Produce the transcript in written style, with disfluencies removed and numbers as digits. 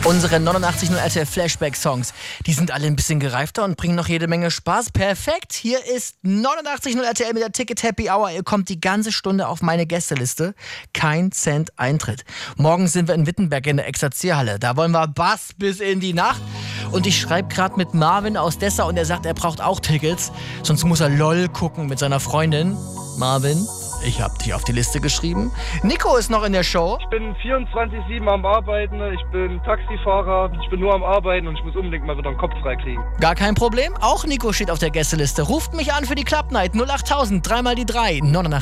Unsere 89.0 RTL Flashback-Songs, die sind alle ein bisschen gereifter und bringen noch jede Menge Spaß. Perfekt, hier ist 89.0 RTL mit der Ticket Happy Hour. Ihr kommt die ganze Stunde auf meine Gästeliste. Kein Cent Eintritt. Morgen sind wir in Wittenberg in der Exerzierhalle. Da wollen wir Bass bis in die Nacht. Und ich schreibe gerade mit Marvin aus Dessau und er sagt, er braucht auch Tickets. Sonst muss er LOL gucken mit seiner Freundin. Marvin, ich habe dich auf die Liste geschrieben. Nico ist noch in der Show. Ich bin 24/7 am Arbeiten, ich bin Taxifahrer, ich bin nur am Arbeiten und ich muss unbedingt mal wieder den Kopf frei kriegen. Gar kein Problem, auch Nico steht auf der Gästeliste. Ruft mich an für die Club Night 08000, 3 mal die 3, 89.